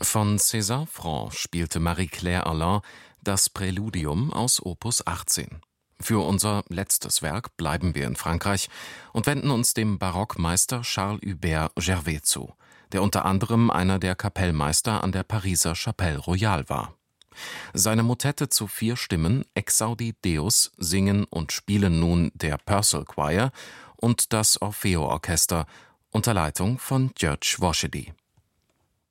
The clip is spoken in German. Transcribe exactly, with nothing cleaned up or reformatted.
Von César Franck spielte Marie-Claire Alain das Präludium aus Opus achtzehn. Für unser letztes Werk bleiben wir in Frankreich und wenden uns dem Barockmeister Charles Hubert Gervais zu, der unter anderem einer der Kapellmeister an der Pariser Chapelle Royale war. Seine Motette zu vier Stimmen Exaudi Deus singen und spielen nun der Purcell Choir und das Orfeo Orchester unter Leitung von György Washedy.